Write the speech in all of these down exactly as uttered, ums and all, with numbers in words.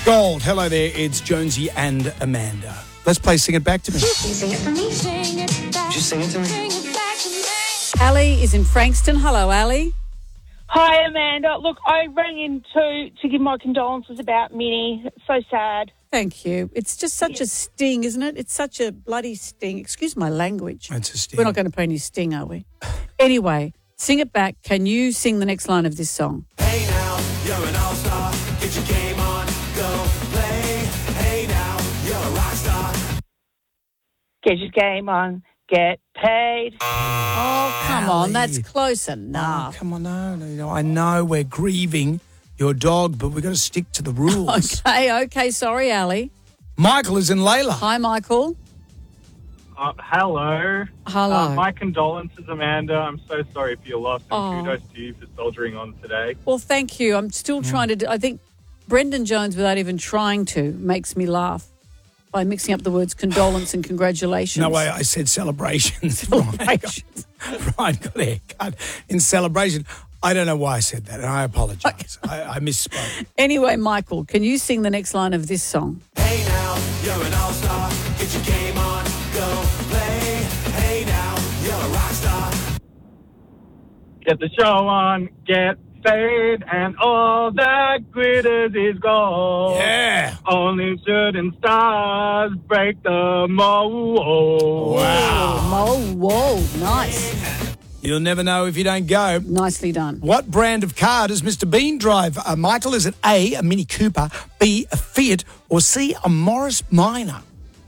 Gold. Hello there, it's Jonesy and Amanda. Let's play Sing It Back to Me. Can you sing it for me? Sing it back. Just sing it to me. Sing it back to me. Ali is in Frankston. Hello, Ali. Hi, Amanda. Look, I rang in to, to give my condolences about Minnie. It's so sad. Thank you. It's just such a sting, isn't it? It's such a bloody sting. Excuse my language. It's a sting. We're not going to play any sting, are we? Anyway, Sing It Back. Can you sing the next line of this song? Hey now, you're an all-star. Get your game on, go play. Hey now, you're a rock star. Get your game on. Get paid. Oh, come Ali. on. That's close Oh, enough. come on, no, no, no. I know we're grieving your dog, but we've got to stick to the rules. Okay, okay. Sorry, Ali. Michael is in Layla. Hi, Michael. Uh, hello. Hello. Uh, my condolences, Amanda. I'm so sorry for your loss, and Oh. kudos to you for soldiering on today. Well, thank you. I'm still trying to do, I think Brendan Jones, without even trying to, makes me laugh by mixing up the words condolence and congratulations. No way, I said celebrations. Celebrations. Brian got a haircut in celebration. I don't know why I said that, and I apologise. I, I misspoke. Anyway, Michael, can you sing the next line of this song? Hey now, you're an all-star. Get your game on, go play. Hey now, you're a rock star. Get the show on, get paid, and all that glitters is gold. Yeah. Only shooting stars break the mold. Wow. Oh, whoa, nice. You'll never know if you don't go. Nicely done. What brand of car does Mister Bean drive? Uh, Michael, is it A, a Mini Cooper, B, a Fiat, or C, a Morris Minor?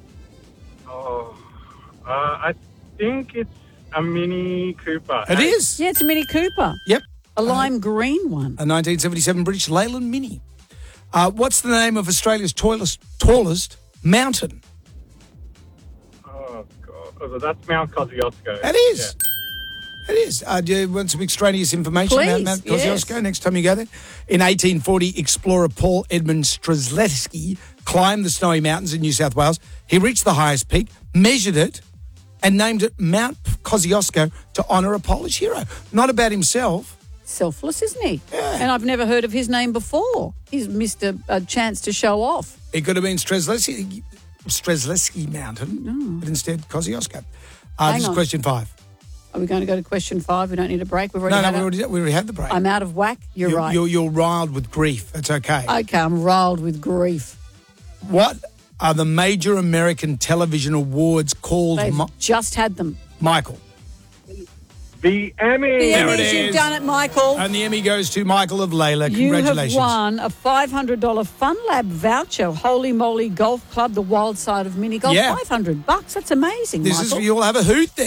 Oh, uh, I think it's a Mini Cooper. It is. Yeah, it's a Mini Cooper. Yep. A lime green one. A nineteen seventy-seven British Leyland Mini. Uh, what's the name of Australia's tallest, tallest mountain? Oh, God. Oh, that's Mount Kosciuszko. It is. It is. Uh, do you want some extraneous information about Please, Mount yes. Kosciuszko next time you go there? In eighteen forty, explorer Paul Edmund Strzelecki climbed the Snowy Mountains in New South Wales. He reached the highest peak, measured it, and named it Mount Kosciuszko to honour a Polish hero. Not about himself. Selfless, isn't he? Yeah. And I've never heard of his name before. He's missed a, a chance to show off. It could have been Strzelecki, Strzelecki Mountain, but instead Kosciuszko. Uh, Hang this is on. question five. Are we going to go to question five? We don't need a break. We've already No, no, had we a- already, we already had the break. I'm out of whack. You're, right. You're, you're riled with grief. That's okay. Okay, I'm riled with grief. What are the major American television awards called, They've Mi- just had them. Michael? The Emmy. The There it Emmys, you've is. done it, Michael. And the Emmy goes to Michael of Layla. You have Congratulations. won a five hundred dollars Fun Lab voucher. Holy Moly Golf Club, the wild side of mini golf. Yeah. five hundred bucks. That's amazing, This Michael. is, you'll have a hoot there.